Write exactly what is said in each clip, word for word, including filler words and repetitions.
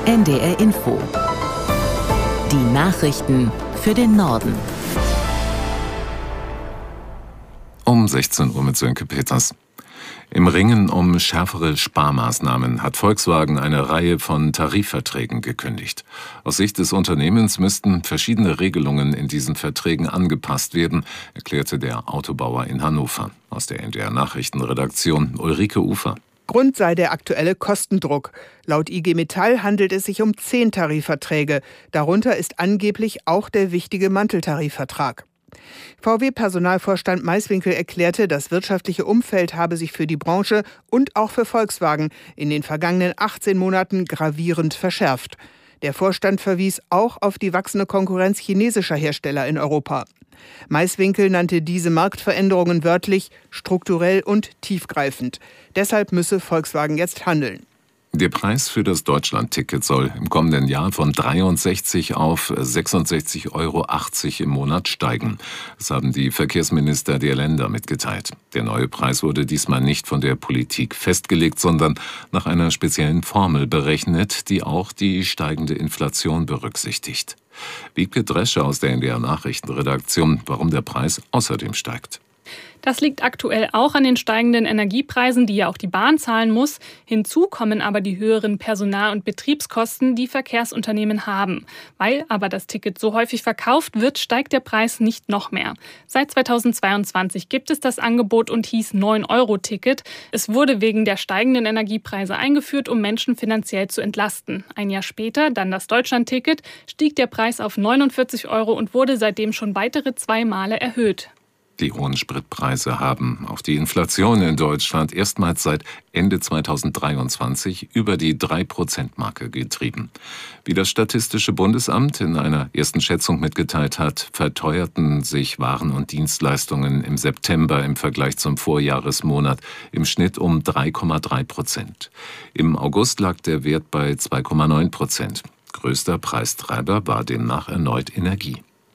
N D R Info. Die Nachrichten für den Norden. Um sechzehn Uhr mit Sönke Peters. Im Ringen um schärfere Sparmaßnahmen hat Volkswagen eine Reihe von Tarifverträgen gekündigt. Aus Sicht des Unternehmens müssten verschiedene Regelungen in diesen Verträgen angepasst werden, erklärte der Autobauer in Hannover. Aus der N D R Nachrichtenredaktion Ulrike Ufer. Grund sei der aktuelle Kostendruck. Laut I G Metall handelt es sich um zehn Tarifverträge. Darunter ist angeblich auch der wichtige Manteltarifvertrag. V W-Personalvorstand Maiswinkel erklärte, das wirtschaftliche Umfeld habe sich für die Branche und auch für Volkswagen in den vergangenen achtzehn Monaten gravierend verschärft. Der Vorstand verwies auch auf die wachsende Konkurrenz chinesischer Hersteller in Europa. Maiswinkel nannte diese Marktveränderungen wörtlich strukturell und tiefgreifend. Deshalb müsse Volkswagen jetzt handeln. Der Preis für das Deutschland-Ticket soll im kommenden Jahr von dreiundsechzig auf sechsundsechzig Euro achtzig im Monat steigen. Das haben die Verkehrsminister der Länder mitgeteilt. Der neue Preis wurde diesmal nicht von der Politik festgelegt, sondern nach einer speziellen Formel berechnet, die auch die steigende Inflation berücksichtigt. Wiebke Drescher aus der N D R Nachrichtenredaktion, warum der Preis außerdem steigt. Das liegt aktuell auch an den steigenden Energiepreisen, die ja auch die Bahn zahlen muss. Hinzu kommen aber die höheren Personal- und Betriebskosten, die Verkehrsunternehmen haben. Weil aber das Ticket so häufig verkauft wird, steigt der Preis nicht noch mehr. Seit zweitausendzweiundzwanzig gibt es das Angebot und hieß neun Euro Ticket. Es wurde wegen der steigenden Energiepreise eingeführt, um Menschen finanziell zu entlasten. Ein Jahr später, dann das Deutschland-Ticket, stieg der Preis auf neunundvierzig Euro und wurde seitdem schon weitere zwei Male erhöht. Die hohen Spritpreise haben auch die Inflation in Deutschland erstmals seit Ende zweitausenddreiundzwanzig über die drei Prozent Marke getrieben. Wie das Statistische Bundesamt in einer ersten Schätzung mitgeteilt hat, verteuerten sich Waren und Dienstleistungen im September im Vergleich zum Vorjahresmonat im Schnitt um drei Komma drei Prozent. Im August lag der Wert bei zwei Komma neun Prozent. Größter Preistreiber war demnach erneut Energie.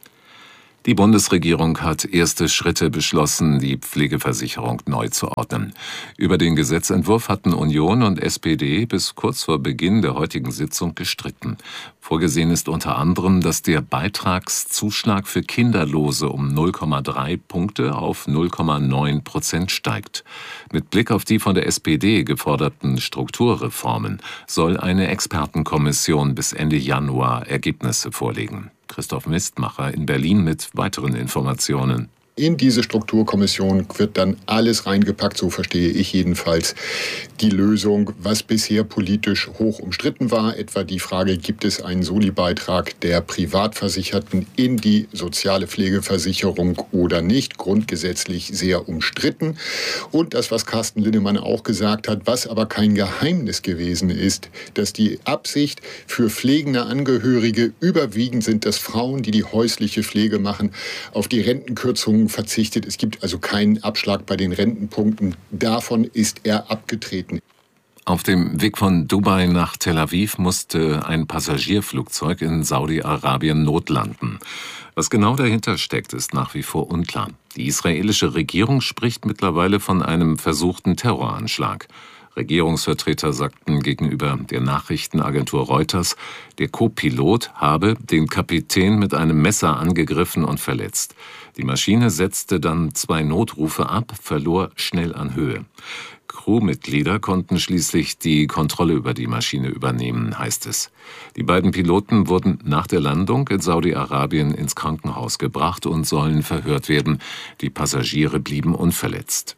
Die Bundesregierung hat erste Schritte beschlossen, die Pflegeversicherung neu zu ordnen. Über den Gesetzentwurf hatten Union und S P D bis kurz vor Beginn der heutigen Sitzung gestritten. Vorgesehen ist unter anderem, dass der Beitragszuschlag für Kinderlose um null Komma drei Punkte auf null Komma neun Prozent steigt. Mit Blick auf die von der S P D geforderten Strukturreformen soll eine Expertenkommission bis Ende Januar Ergebnisse vorlegen. Christoph Mistmacher in Berlin mit weiteren Informationen. In diese Strukturkommission wird dann alles reingepackt, so verstehe ich jedenfalls die Lösung, was bisher politisch hoch umstritten war. Etwa die Frage, gibt es einen Solibeitrag der Privatversicherten in die soziale Pflegeversicherung oder nicht? Grundgesetzlich sehr umstritten. Und das, was Carsten Linnemann auch gesagt hat, was aber kein Geheimnis gewesen ist, dass die Absicht für pflegende Angehörige überwiegend sind, dass Frauen, die die häusliche Pflege machen, auf die Rentenkürzungen verzichtet. Es gibt also keinen Abschlag bei den Rentenpunkten. Davon ist er abgetreten. Auf dem Weg von Dubai nach Tel Aviv musste ein Passagierflugzeug in Saudi-Arabien notlanden. Was genau dahinter steckt, ist nach wie vor unklar. Die israelische Regierung spricht mittlerweile von einem versuchten Terroranschlag. Regierungsvertreter sagten gegenüber der Nachrichtenagentur Reuters, der Co-Pilot habe den Kapitän mit einem Messer angegriffen und verletzt. Die Maschine setzte dann zwei Notrufe ab, verlor schnell an Höhe. Crewmitglieder konnten schließlich die Kontrolle über die Maschine übernehmen, heißt es. Die beiden Piloten wurden nach der Landung in Saudi-Arabien ins Krankenhaus gebracht und sollen verhört werden. Die Passagiere blieben unverletzt.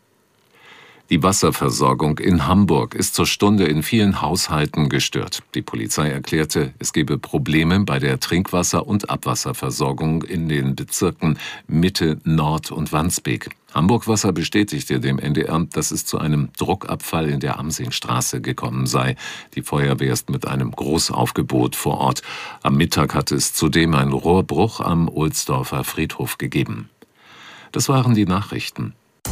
Die Wasserversorgung in Hamburg ist zur Stunde in vielen Haushalten gestört. Die Polizei erklärte, es gebe Probleme bei der Trinkwasser- und Abwasserversorgung in den Bezirken Mitte, Nord und Wandsbek. Hamburg Wasser bestätigte dem N D R, dass es zu einem Druckabfall in der Amsingstraße gekommen sei. Die Feuerwehr ist mit einem Großaufgebot vor Ort. Am Mittag hatte es zudem einen Rohrbruch am Ohlsdorfer Friedhof gegeben. Das waren die Nachrichten.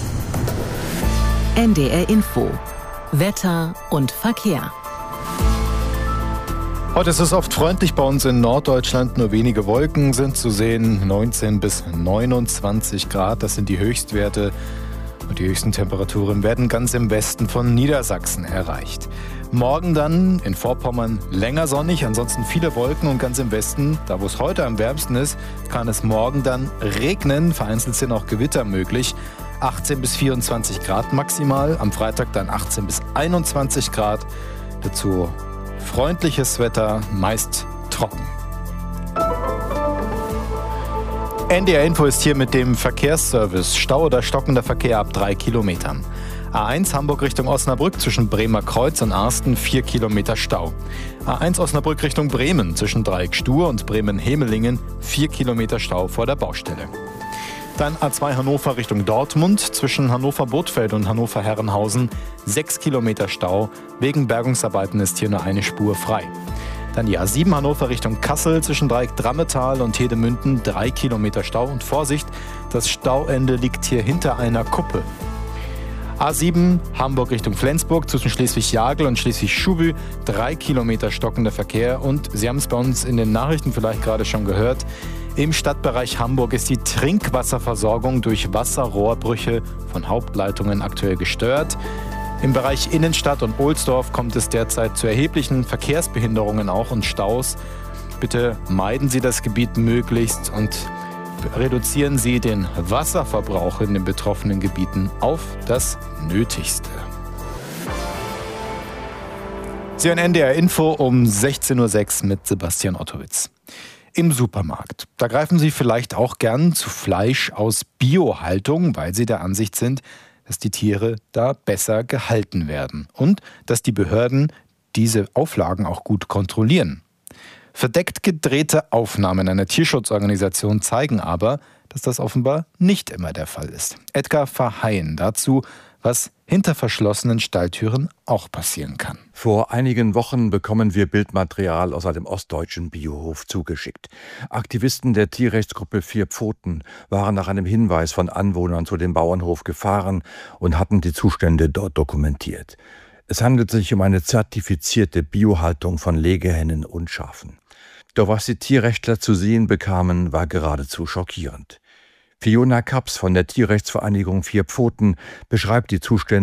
N D R Info. Wetter und Verkehr. Heute ist es oft freundlich bei uns in Norddeutschland. Nur wenige Wolken sind zu sehen. neunzehn bis neunundzwanzig Grad, das sind die Höchstwerte. Und die höchsten Temperaturen werden ganz im Westen von Niedersachsen erreicht. Morgen dann in Vorpommern länger sonnig, ansonsten viele Wolken und ganz im Westen, da wo es heute am wärmsten ist, kann es morgen dann regnen. Vereinzelt sind auch Gewitter möglich. achtzehn bis vierundzwanzig Grad maximal, am Freitag dann achtzehn bis einundzwanzig Grad. Dazu freundliches Wetter, meist trocken. N D R Info ist hier mit dem Verkehrsservice. Stau oder stockender Verkehr ab drei Kilometern. A eins Hamburg Richtung Osnabrück zwischen Bremer Kreuz und Arsten vier Kilometer Stau. A eins Osnabrück Richtung Bremen zwischen Dreieck Stur und Bremen-Hemelingen vier Kilometer Stau vor der Baustelle. Dann A zwei Hannover Richtung Dortmund zwischen Hannover-Bothfeld und Hannover-Herrenhausen sechs Kilometer Stau. Wegen Bergungsarbeiten ist hier nur eine Spur frei. Dann die A sieben Hannover Richtung Kassel zwischen Dreieck Drammetal und Hedemünden drei Kilometer Stau. Und Vorsicht, das Stauende liegt hier hinter einer Kuppe. A sieben Hamburg Richtung Flensburg zwischen Schleswig-Jagel und Schleswig-Schubü drei Kilometer stockender Verkehr. Und Sie haben es bei uns in den Nachrichten vielleicht gerade schon gehört. Im Stadtbereich Hamburg ist die Trinkwasserversorgung durch Wasserrohrbrüche von Hauptleitungen aktuell gestört. Im Bereich Innenstadt und Ohlsdorf kommt es derzeit zu erheblichen Verkehrsbehinderungen auch und Staus. Bitte meiden Sie das Gebiet möglichst und reduzieren Sie den Wasserverbrauch in den betroffenen Gebieten auf das Nötigste. Sie hören N D R Info um sechzehn Uhr sechs mit Sebastian Ottowitz. Im Supermarkt. Da greifen Sie vielleicht auch gern zu Fleisch aus Biohaltung, weil Sie der Ansicht sind, dass die Tiere da besser gehalten werden und dass die Behörden diese Auflagen auch gut kontrollieren. Verdeckt gedrehte Aufnahmen einer Tierschutzorganisation zeigen aber, dass das offenbar nicht immer der Fall ist. Edgar Verheyen dazu, was hinter verschlossenen Stalltüren auch passieren kann. Vor einigen Wochen bekommen wir Bildmaterial aus einem ostdeutschen Biohof zugeschickt. Aktivisten der Tierrechtsgruppe Vier Pfoten waren nach einem Hinweis von Anwohnern zu dem Bauernhof gefahren und hatten die Zustände dort dokumentiert. Es handelt sich um eine zertifizierte Biohaltung von Legehennen und Schafen. Doch was die Tierrechtler zu sehen bekamen, war geradezu schockierend. Fiona Kaps von der Tierrechtsvereinigung Vier Pfoten beschreibt die Zustände